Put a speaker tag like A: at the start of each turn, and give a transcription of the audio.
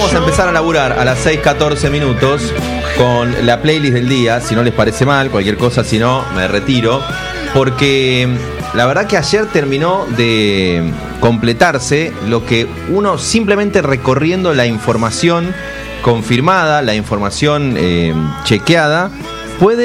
A: vamos a empezar a laburar a las 6:14 con la playlist del día, si no les parece mal, cualquier cosa, si no, me retiro, porque la verdad que ayer terminó de completarse lo que uno simplemente recorriendo la información confirmada, la información chequeada, puede